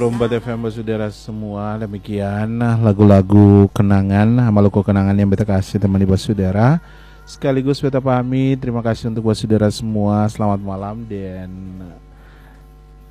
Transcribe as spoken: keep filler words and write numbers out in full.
Perumbat F M saudara semua, demikian lagu-lagu kenangan, maluku kenangan yang beta kasih teman ibu saudara. Sekaligus beta pamit, terima kasih untuk buat saudara semua. Selamat malam dan